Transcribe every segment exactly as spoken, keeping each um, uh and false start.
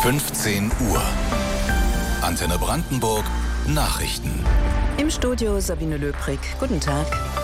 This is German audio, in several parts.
fünfzehn Uhr. Antenne Brandenburg Nachrichten. Im Studio Sabine Löbrig. Guten Tag.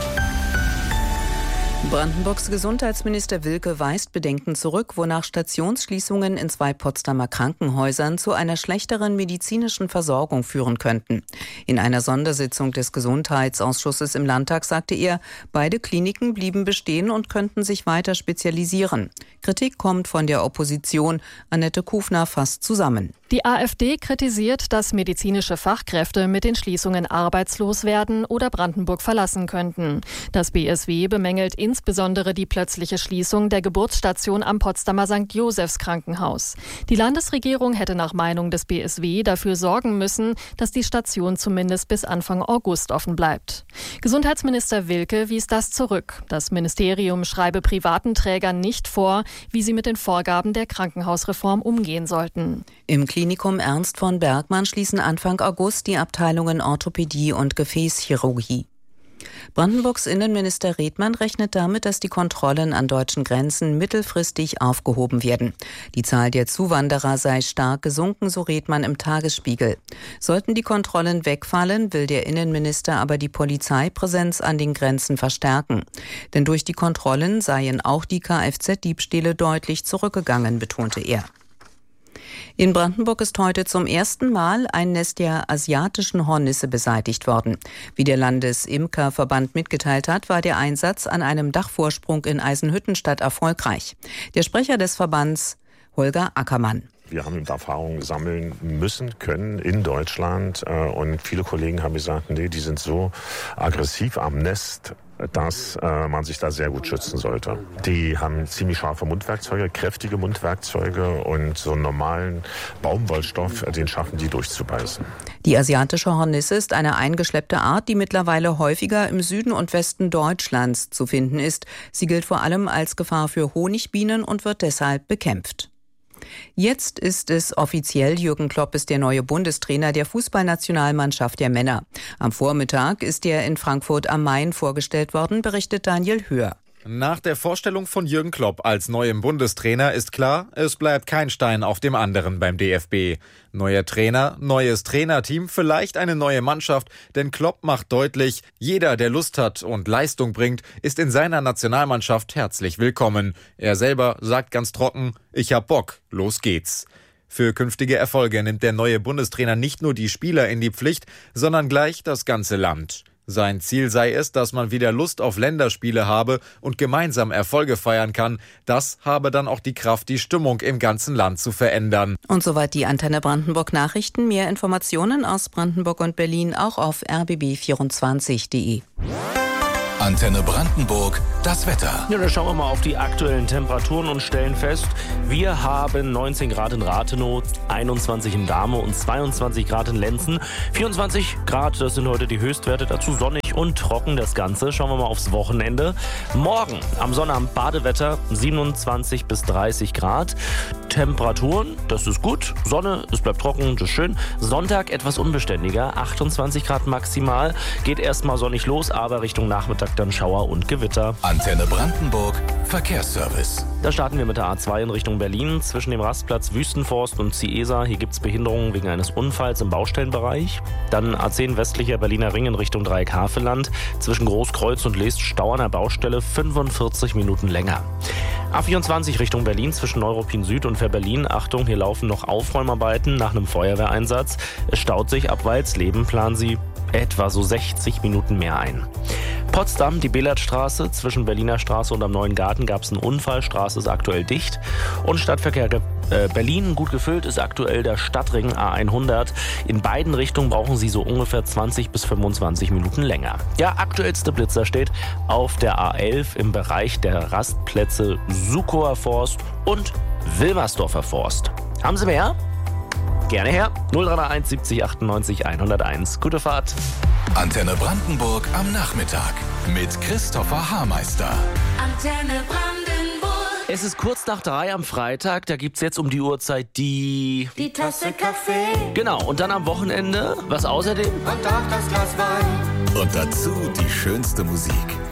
Brandenburgs Gesundheitsminister Wilke weist Bedenken zurück, wonach Stationsschließungen in zwei Potsdamer Krankenhäusern zu einer schlechteren medizinischen Versorgung führen könnten. In einer Sondersitzung des Gesundheitsausschusses im Landtag sagte er, beide Kliniken blieben bestehen und könnten sich weiter spezialisieren. Kritik kommt von der Opposition. Annette Kufner fasst zusammen. Die AfD kritisiert, dass medizinische Fachkräfte mit den Schließungen arbeitslos werden oder Brandenburg verlassen könnten. Das B S W bemängelt insbesondere die plötzliche Schließung der Geburtsstation am Potsdamer Sankt Josephs Krankenhaus. Die Landesregierung hätte nach Meinung des B S W dafür sorgen müssen, dass die Station zumindest bis Anfang August offen bleibt. Gesundheitsminister Wilke wies das zurück. Das Ministerium schreibe privaten Trägern nicht vor, wie sie mit den Vorgaben der Krankenhausreform umgehen sollten. Im Klinikum Ernst von Bergmann schließen Anfang August die Abteilungen Orthopädie und Gefäßchirurgie. Brandenburgs Innenminister Redmann rechnet damit, dass die Kontrollen an deutschen Grenzen mittelfristig aufgehoben werden. Die Zahl der Zuwanderer sei stark gesunken, so Redmann im Tagesspiegel. Sollten die Kontrollen wegfallen, will der Innenminister aber die Polizeipräsenz an den Grenzen verstärken. Denn durch die Kontrollen seien auch die Kfz-Diebstähle deutlich zurückgegangen, betonte er. In Brandenburg ist heute zum ersten Mal ein Nest der asiatischen Hornisse beseitigt worden. Wie der Landesimkerverband mitgeteilt hat, war der Einsatz an einem Dachvorsprung in Eisenhüttenstadt erfolgreich. Der Sprecher des Verbands, Holger Ackermann. Wir haben Erfahrungen sammeln müssen, können in Deutschland. Und viele Kollegen haben gesagt, nee, die sind so aggressiv am Nest, dass äh, man sich da sehr gut schützen sollte. Die haben ziemlich scharfe Mundwerkzeuge, kräftige Mundwerkzeuge und so einen normalen Baumwollstoff, den schaffen die durchzubeißen. Die asiatische Hornisse ist eine eingeschleppte Art, die mittlerweile häufiger im Süden und Westen Deutschlands zu finden ist. Sie gilt vor allem als Gefahr für Honigbienen und wird deshalb bekämpft. Jetzt ist es offiziell, Jürgen Klopp ist der neue Bundestrainer der Fußballnationalmannschaft der Männer. Am Vormittag ist er in Frankfurt am Main vorgestellt worden, berichtet Daniel Höhr. Nach der Vorstellung von Jürgen Klopp als neuem Bundestrainer ist klar, es bleibt kein Stein auf dem anderen beim D F B. Neuer Trainer, neues Trainerteam, vielleicht eine neue Mannschaft, denn Klopp macht deutlich, jeder, der Lust hat und Leistung bringt, ist in seiner Nationalmannschaft herzlich willkommen. Er selber sagt ganz trocken, ich hab Bock, los geht's. Für künftige Erfolge nimmt der neue Bundestrainer nicht nur die Spieler in die Pflicht, sondern gleich das ganze Land. Sein Ziel sei es, dass man wieder Lust auf Länderspiele habe und gemeinsam Erfolge feiern kann. Das habe dann auch die Kraft, die Stimmung im ganzen Land zu verändern. Und soweit die Antenne Brandenburg Nachrichten. Mehr Informationen aus Brandenburg und Berlin auch auf r b b vierundzwanzig punkt de. Antenne Brandenburg, das Wetter. Ja, dann schauen wir mal auf die aktuellen Temperaturen und stellen fest, wir haben neunzehn Grad in Rathenow, einundzwanzig in Dahme und zweiundzwanzig Grad in Lenzen. vierundzwanzig Grad, das sind heute die Höchstwerte, dazu sonnig und trocken das Ganze. Schauen wir mal aufs Wochenende. Morgen am Sonnabend Badewetter, siebenundzwanzig bis dreißig Grad. Temperaturen, das ist gut. Sonne, es bleibt trocken, das ist schön. Sonntag etwas unbeständiger, achtundzwanzig Grad maximal. Geht erstmal sonnig los, aber Richtung Nachmittag dann Schauer und Gewitter. Antenne Brandenburg, Verkehrsservice. Da starten wir mit der A zwei in Richtung Berlin. Zwischen dem Rastplatz Wüstenforst und Ciesa. Hier gibt es Behinderungen wegen eines Unfalls im Baustellenbereich. Dann A zehn westlicher Berliner Ring in Richtung Dreieck-Havelland. Zwischen Großkreuz und Leest Stau an der Baustelle fünfundvierzig Minuten länger. A vierundzwanzig Richtung Berlin zwischen Neuruppin Süd und Ver-Berlin. Achtung, hier laufen noch Aufräumarbeiten nach einem Feuerwehreinsatz. Es staut sich ab Walsleben, planen Sie etwa so sechzig Minuten mehr ein. Potsdam, die Belertstraße, zwischen Berliner Straße und am Neuen Garten gab es einen Unfall, Straße ist aktuell dicht. Und Stadtverkehr äh, Berlin, gut gefüllt, ist aktuell der Stadtring A hundert. In beiden Richtungen brauchen Sie so ungefähr zwanzig bis fünfundzwanzig Minuten länger. Der aktuellste Blitzer steht auf der A elf im Bereich der Rastplätze Sukower Forst und Wilmersdorfer Forst. Haben Sie mehr? Gerne her. null drei eins siebzig achtundneunzig hunderteins. Gute Fahrt. Antenne Brandenburg am Nachmittag mit Christopher Haarmeister. Antenne Brandenburg. Es ist kurz nach drei am Freitag. Da gibt's jetzt um die Uhrzeit die... Die Tasse Kaffee. Genau. Und dann am Wochenende, was außerdem? Und auch das Glas Wein. Und dazu die schönste Musik.